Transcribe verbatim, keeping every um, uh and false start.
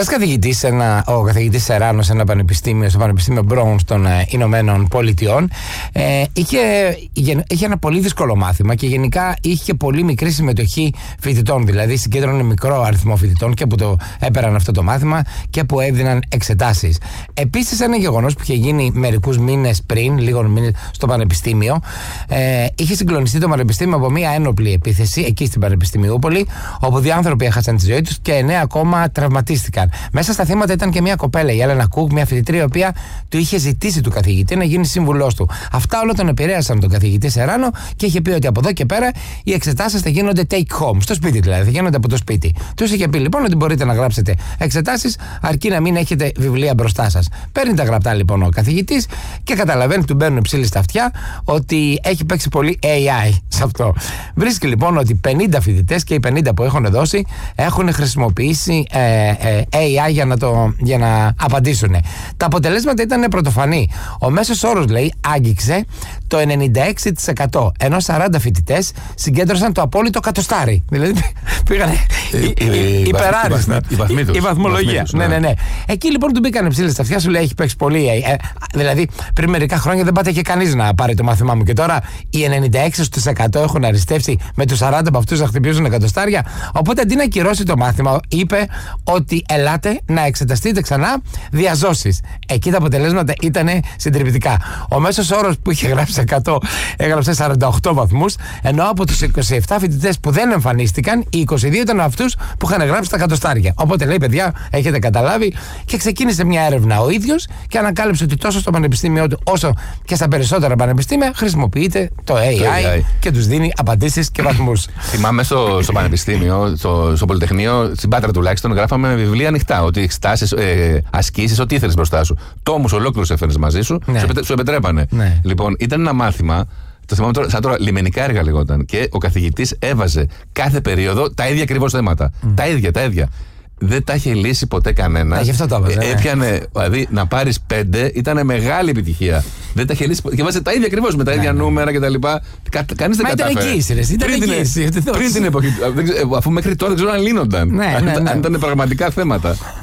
Ένας καθηγητής, ένα, ο καθηγητής Σεράνο σε ένα πανεπιστήμιο, στο Πανεπιστήμιο Brown των ε, Ηνωμένων Πολιτειών, ε, είχε, είχε ένα πολύ δύσκολο μάθημα και γενικά είχε πολύ μικρή συμμετοχή φοιτητών. Δηλαδή συγκέντρωνε μικρό αριθμό φοιτητών και που το έπαιρναν αυτό το μάθημα και που έδιναν εξετάσεις. Επίσης, ένα γεγονός που είχε γίνει μερικούς μήνες πριν, λίγων μήνες στο Πανεπιστήμιο, ε, είχε συγκλονιστεί το Πανεπιστήμιο από μια ένοπλη επίθεση εκεί στην Πανεπιστημιούπολη, όπου δύο άνθρωποι έχασαν τη ζωή τους και εννέα ακόμα τραυματίστηκαν. Μέσα στα θύματα ήταν και μια κοπέλα, η Έλενα Κουκ, μια φοιτητρία, η οποία του είχε ζητήσει του καθηγητή να γίνει σύμβουλός του. Αυτά όλα τον επηρέασαν τον καθηγητή Σεράνο και είχε πει ότι από εδώ και πέρα οι εξετάσεις θα γίνονται take home, στο σπίτι δηλαδή, θα γίνονται από το σπίτι. Τους είχε πει λοιπόν ότι μπορείτε να γράψετε εξετάσεις, αρκεί να μην έχετε βιβλία μπροστά σας. Παίρνει τα γραπτά λοιπόν ο καθηγητής και καταλαβαίνει, του μπαίνουν ψήλοι στα αυτιά, ότι έχει παίξει πολύ έι άι σε αυτό. Βρίσκει λοιπόν ότι πενήντα φοιτητές και οι πενήντα που έχουν δώσει έχουν χρησιμοποιήσει ε, ε, έι άι για να, το, για να απαντήσουν. Τα αποτελέσματα ήταν πρωτοφανή. Ο μέσος όρος, λέει, άγγιξε το ενενήντα έξι τοις εκατό, ενώ σαράντα φοιτητές συγκέντρωσαν το απόλυτο κατοστάρι. Δηλαδή πήγανε υπεράριστα. Η βαθμολογία. Ναι, ναι, ναι. Εκεί λοιπόν του μπήκανε ψήλες στα αυτιά, σου λέει έχει παίξει πολύ. Ε, δηλαδή πριν μερικά χρόνια δεν πάτε και κανείς να πάρει το μάθημά μου. Και τώρα οι ενενήντα έξι τοις εκατό έχουν αριστεύσει με τους σαράντα από αυτούς να χτυπήσουν εκατοστάρια. Οπότε αντί να ακυρώσει το μάθημα, είπε ότι ελάτε να εξεταστείτε ξανά διαζώσεις. Εκεί τα αποτελέσματα ήταν συντριπτικά. Ο μέσος όρος που είχε γράψει εκατό έγραψε σαράντα οκτώ βαθμούς, ενώ από τους είκοσι επτά φοιτητές που δεν εμφανίστηκαν, οι είκοσι δύο ήταν αυτούς που είχαν γράψει τα εκατοστάρια. Οπότε λέει, παιδιά, έχετε καταλάβει, και ξεκίνησε μια έρευνα ο ίδιος και ανακάλυψε ότι τόσο στο πανεπιστήμιο του όσο και στα περισσότερα πανεπιστήμια χρησιμοποιείται το έι άι, το έι άι. Και τους δίνει απαντήσεις και βαθμούς. Θυμάμαι στο, στο πανεπιστήμιο, στο, στο Πολυτεχνείο, στην Πάτρα τουλάχιστον, γράφαμε με βιβλία ανοιχτά. Ότι εξετάσεις, ε, ασκήσεις, ό,τι ήθελες μπροστά σου. Τόμους ολόκληρους έφερες μαζί σου, ναι. σου, επετε, σου επιτρέπανε. Ναι. Λοιπόν, ήταν ένα μάθημα. Το θυμάμαι τώρα, σαν τώρα, λιμενικά έργα λεγόταν. Και ο καθηγητής έβαζε κάθε περίοδο τα ίδια ακριβώς θέματα. Mm. Τα ίδια, τα ίδια. Δεν τα είχε λύσει ποτέ κανένα. Ε, γι' αυτό το έβαζε. Ε, έπιανε, δηλαδή να πάρεις πέντε ήταν μεγάλη επιτυχία. Δεν τα είχε λύσει. Και βάζε τα ίδια ακριβώς με τα ίδια ναι, νούμερα κτλ. Κα, Κανείς δεν κατάφερε. Ήταν εκεί, ρε. Ήταν πριν, εκεί, την, πριν την εποχή. Αφού μέχρι τώρα δεν ξέρω αν λύνονταν. Ναι, αν, ναι, ναι. αν ήταν πραγματικά θέματα.